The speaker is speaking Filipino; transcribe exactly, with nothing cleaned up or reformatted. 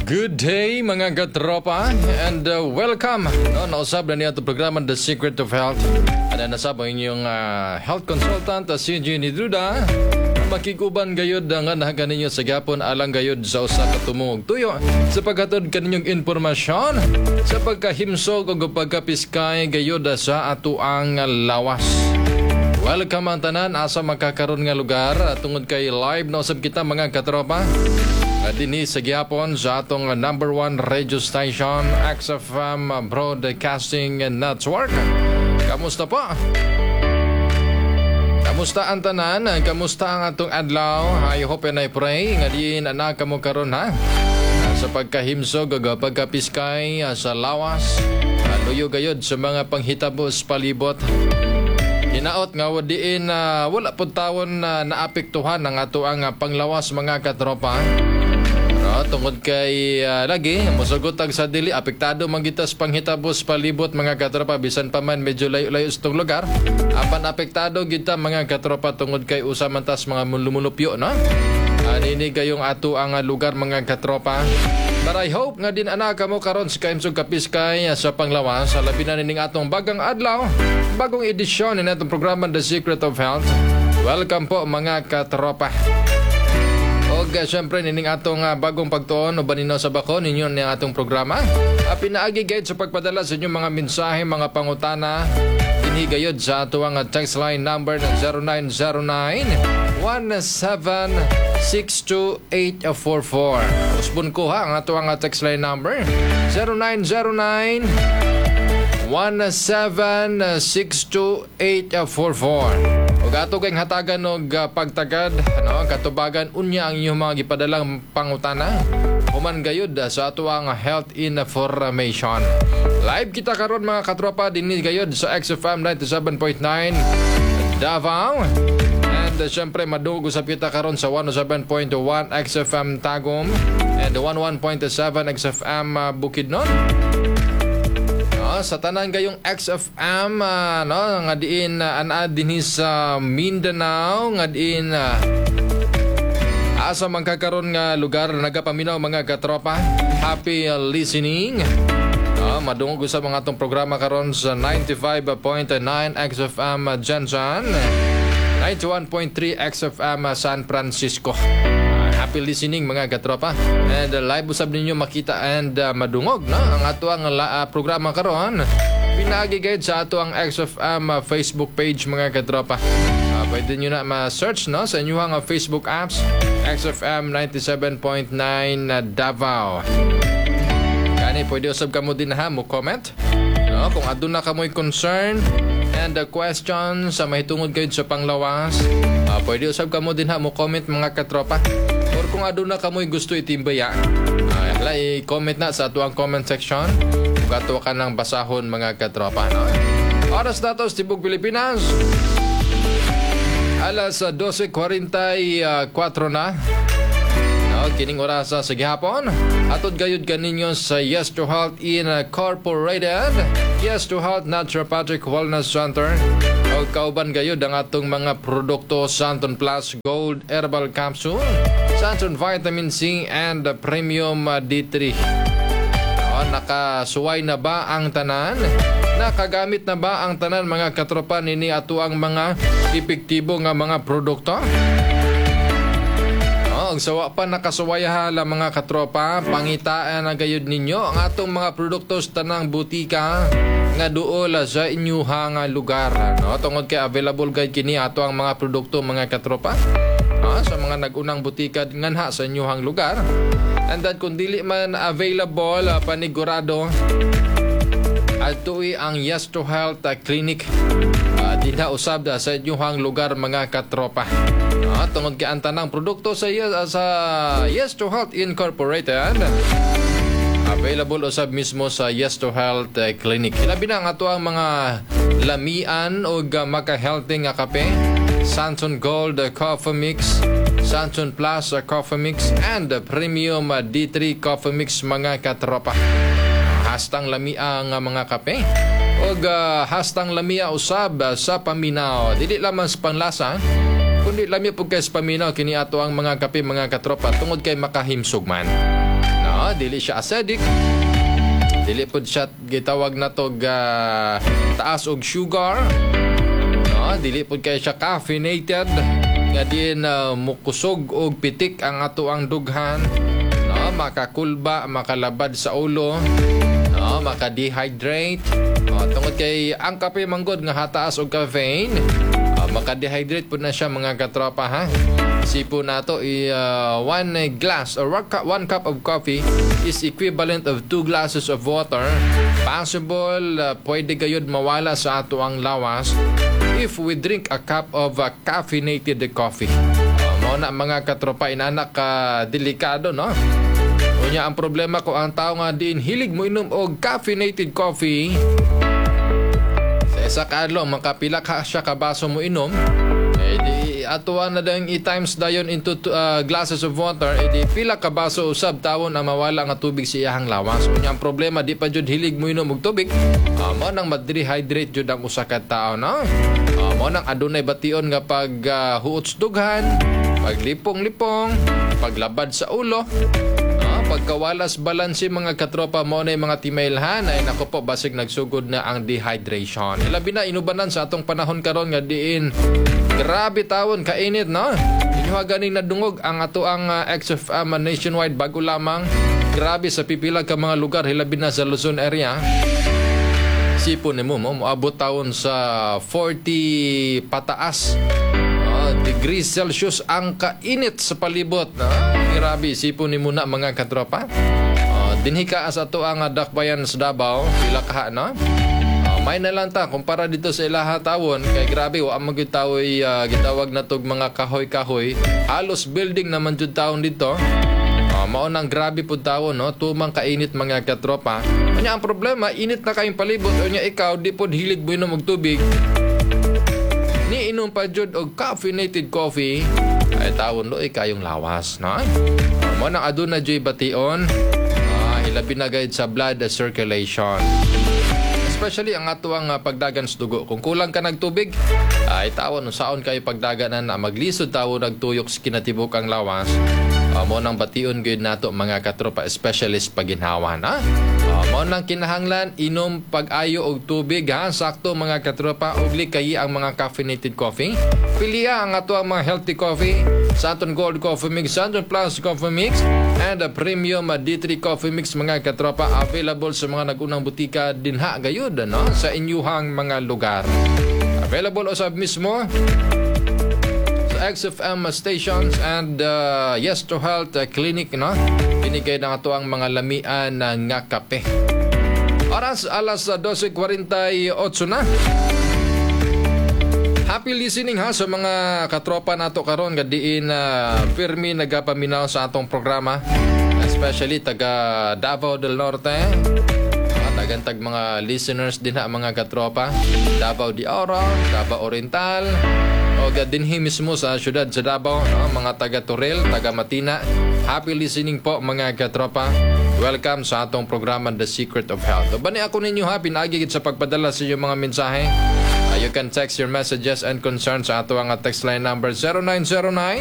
Good day mga katropa and uh, welcome. No, nausab na niya itong programa The Secret of Health. Ano nasab ang inyong uh, health consultant uh, si Jenny Druda. Makikuban gayod nga nahaga ninyo sa gapon alang gayod sa usa ka tumong tuyo sa paghatod kaninyong impormasyon sa pagkahimsog o pagkapiskay gayod sa atuang lawas. Welcome ang tanan asa makakaroon nga lugar tungod kay live na usab kita mga katropa. Dini sa gihapon sa atong number one radio station X F M Broadcasting Network. Kamusta po? Kamusta ang tanan? Kamusta ang atong adlaw? I hope and I pray nga diin anak kamo karon ha. Sa pagkahimsog ug pagkapiskay sa lawas, luyo gayod sa mga panghitabo sa palibot. Hinaot nga wadiin uh, wala pud tawon na uh, naapektuhan ang ato ang uh, panglawas mga katropa. No, tungod kay uh, lagi mosugotag sa dili apektado man kita sa panghitabos palibot mga katropa bisan pa man medyo layo-layo sa tong lugar. Apan apektado kita mga katropa tungod kay usa man tas mga lumulupyo no. Anini kayong ato ang uh, lugar mga katropa. But I hope nga din anak mo karon sa kaimsog kapiskay sa panglawas sa labi na nining atong bagang adlaw, bagong edisyon ni atong programa The Secret of Health. Welcome po mga katropa. O uh, syempre nining atong uh, bagong pagtuon o baninaw sa bako ninyo ng atong programa. Uh, pinaagi gayud sa pagpadala sa inyong mga mensahe, mga pangutana. Inhigayod sa ato ang text line number na zero nine zero nine, one seven six two eight four four. Usbon ko ha ang ato ang text line number zero nine zero nine, one seven six two eight four four. O gato kayong hatagan og uh, pagtagad ano, katubagan unya ang inyong mga gipadalang pangutana human gayud uh, sa ato ang health information. Live kita karon mga katropa dinhi gayud sa X F M ninety-seven point nine Davao. And uh, syempre madug usab kita karon sa one oh seven point one X F M Tagum and one oh one point seven X F M uh, Bukidnon. Sa tanan gayong X F M uh, no nga diin uh, ana dinhi sa Mindanao nga diin uh, asa man kakaron nga lugar nagapaminaw mga katropa. Happy uh, listening. Uh, madungog sa mga atong programa karon sa ninety-five point nine X F M uh, Janjan, ninety-one point three X F M uh, San Francisco. Happy listening mga katropa. And uh, live usab ninyo makita and uh, madungog no ang ato ang uh, programa karon. Pinaagi gayud sa ato ang X F M uh, Facebook page mga katropa. Uh, pwede nyo na ma-search no sa inyong uh, Facebook apps X F M ninety-seven point nine uh, Davao. Kani pwede usab kamo din ha mo comment no kung aduna kamoy concern and the uh, question sa mahitungod gayud sa panglawas. Uh, pwede usab kamo din ha mo comment mga katropa. Or kung aduna kamoy gusto itimbaya, uh, hala i-comment na sa atuang comment section. Kung ato ka ng basahon mga katropa no? Oras na to sa Tibog Pilipinas alas twelve forty-four na no, kining orasa sa gihapon. Atod gayud kaninyo sa Yes to Health Incorporated, Yes to Health Naturopathic Wellness Center. O kauban gayud ang atong mga produkto Santon Plus Gold Herbal Capsule, Santon Vitamin C and Premium D three. O, nakasuway na ba ang tanan? Nakagamit na ba ang tanan mga katropa nini ato ang mga epektibo nga mga produkto? Ang sawa pa nakasuway hala mga katropa, pangitaan na gayud ninyo ang atong mga produkto sa tanang butika nga duol sa inyuhang lugar no tungod kay available gayud kini ato ang mga produkto mga katropa no, sa mga nagunang butika nganha sa inyuhang lugar. And then kung dili man available uh, panigurado atoy ang Yes to Health uh, Clinic uh, dinha usab da sa inyuhang lugar mga katropa. Ah, tungod kay ang tanang produkto sa uh, sa Yes to Health Incorporated available usab mismo sa Yes to Health uh, Clinic. Ilabi na ang ato ang mga lamian o uh, maka-healthy nga kape, Santon Gold uh, Coffee Mix, Santon Plus uh, Coffee Mix and uh, Premium uh, D three Coffee Mix mga katropa. Hastang lamia nga mga kape o uh, hastang lamia usab uh, sa paminaw. Dili lamang sa panlasa kundi lami po kay sa paminaw kini ato ang mga kape mga katropa tungod kay makahimsog man. No, dili siya acidic. Dili pod siya gitawag na tog uh, taas og sugar. No, dili pod kay siya caffeinated. Nga din uh, mukusog og pitik ang ato ang dughan. No, makakulba, makalabad sa ulo. No, maka-dehydrate. No, tungod kay ang kape manggod nga hataas og caffeine. Uh, maka-dehydrate po na siya mga katropa ha. Sipo nato i uh, one glass or one cup, one cup of coffee is equivalent of two glasses of water. Possible uh, pwede gayud mawala sa ato ang lawas if we drink a cup of uh, caffeinated coffee. Uh, mao na mga katropa inanak ka uh, delikado no. Unya ang problema ko ang tao nga diin hilig mo inom og caffeinated coffee. Sa isa ka adlaw makapila ka siya ka baso mo inom. Eh di atuan na dang i-times dayon into uh, glasses of water, eh di pila ka baso usab tawon ang mawala nga tubig sa iyang lawas. Unya ang problema di pa jud hilig mo inom og tubig. Uh, mo nang ma-dehydrate jud ang usa ka tawo no. Uh, mo nang adunay bation nga pag uh, huots dughan, paglipong-lipong, paglabad sa ulo. Pagkawalas balanse mga katropa mo na yung mga timailhan ay nako po basig nagsugod na ang dehydration. Ilabi na inubanan sa atong panahon karon nga diin grabe tawon kainit no. Inyo ganing nadungog ang ato ang uh, X F M nationwide bago lamang grabe sa pipila ka mga lugar hilabi na sa Luzon area. Sipon nimo mo moabot tawon sa forty pataas degrees Celsius ang kainit sa palibot. Ah, grabe, sipon ni muna mga katropa. Uh, dinhi ka sa ato ang dakbayan sa Davao, pila ka no? Uh, may na lang ta kumpara dito sa ilaha tawon kay grabe wa man gyud tawoy uh, gitawag na tog mga kahoy-kahoy. Halos building naman jud tawon dito. Uh, mao nang grabe pud tawon no, tumang kainit mga katropa. Unya ang problema, init na kayong palibot unya ikaw di pud hilig mo inom og tubig. Ni inom pa jud og caffeinated coffee ay tawon do kayong lawas no. Mo nang aduna joy bation uh, hilabi na gayud sa blood circulation. Especially ang ato ang uh, pagdagan sa dugo. Kung kulang ka ng tubig ay tawon saon kayo pagdaganan na maglisod tawon nagtuyok sa kinatibuk ang lawas. Uh, mo nang bation gyud nato mga katropa specialist paginhawa na. Uh, mo nang kinahanglan inom pag-ayo og tubig ha sakto mga katropa ugli kay ang mga caffeinated coffee. Piliya ang ato ang mga healthy coffee sa aton Gold Coffee Mix, Sandron Plus Coffee Mix and a Premium D three Coffee Mix mga katropa available sa mga nagunang butika dinha gayud no sa inyuhang mga lugar. Available usab mismo X F M stations and uh, Yes to Health uh, Clinic no. Binigay na ato ang mga lamian uh, nga kape. Oras alas twelve forty-eight na. Happy listening ha sa mga katropa nato karon nga diin uh, firmi nagapaminaw sa atong programa, especially taga Davao del Norte. Tagantag mga listeners din ha mga katropa Davao de Oro, Davao Oriental o dinhi mismo sa syudad sa Davao no? Mga taga Toril, taga Matina. Happy listening po mga katropa. Welcome sa atong programa The Secret of Health. So, bani ako ninyo ha pinagigit sa pagpadala sa inyong mga mensahe. Uh, you can text your messages and concerns sa ato ang text line number zero nine zero nine